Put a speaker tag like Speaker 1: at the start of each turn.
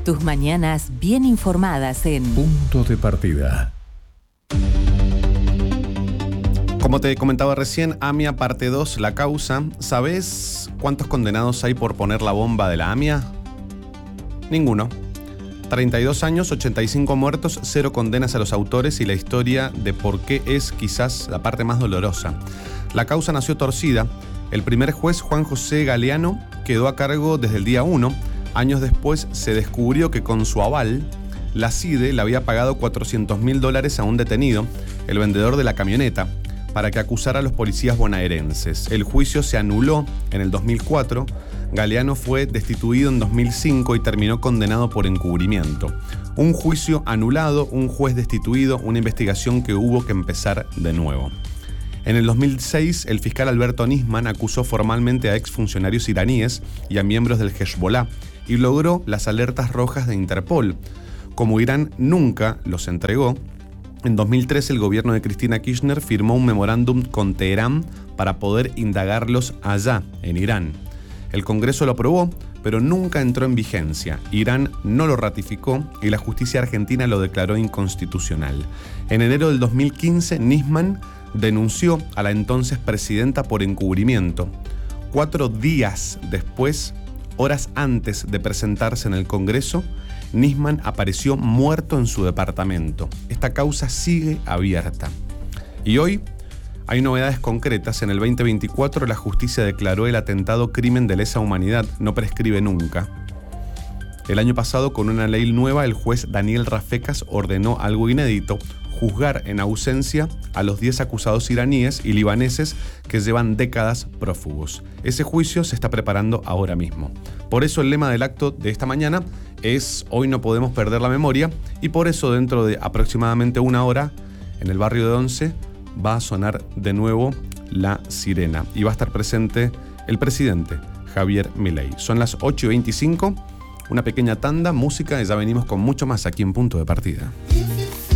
Speaker 1: Tus mañanas bien informadas en
Speaker 2: Punto de Partida.
Speaker 3: Como te comentaba recién, AMIA parte 2, la causa. ¿Sabés cuántos condenados hay por poner la bomba de la AMIA? Ninguno. 32 años, 85 muertos, 0 condenas a los autores y la historia de por qué es quizás la parte más dolorosa. La causa nació torcida. El primer juez, Juan José Galeano, quedó a cargo desde el día 1. Años después se descubrió que con su aval, la CIDE le había pagado $400.000 a un detenido, el vendedor de la camioneta, para que acusara a los policías bonaerenses. El juicio se anuló en el 2004, Galeano fue destituido en 2005 y terminó condenado por encubrimiento. Un juicio anulado, un juez destituido, una investigación que hubo que empezar de nuevo. En el 2006, el fiscal Alberto Nisman acusó formalmente a exfuncionarios iraníes y a miembros del Hezbollah y logró las alertas rojas de Interpol. Como Irán nunca los entregó, en 2013 el gobierno de Cristina Kirchner firmó un memorándum con Teherán para poder indagarlos allá, en Irán. El Congreso lo aprobó, pero nunca entró en vigencia. Irán no lo ratificó y la justicia argentina lo declaró inconstitucional. En enero del 2015, Nisman denunció a la entonces presidenta por encubrimiento. 4 días después, horas antes de presentarse en el Congreso, Nisman apareció muerto en su departamento. Esta causa sigue abierta. Y hoy hay novedades concretas. En el 2024 la justicia declaró el atentado crimen de lesa humanidad. No prescribe nunca. El año pasado, con una ley nueva, el juez Daniel Rafecas ordenó algo inédito: juzgar en ausencia a los 10 acusados iraníes y libaneses que llevan décadas prófugos. Ese juicio se está preparando ahora mismo. Por eso el lema del acto de esta mañana es "Hoy no podemos perder la memoria", y por eso dentro de aproximadamente una hora, en el barrio de Once, va a sonar de nuevo la sirena y va a estar presente el presidente Javier Milei. Son las 8:25, una pequeña tanda, música, y ya venimos con mucho más aquí en Punto de Partida.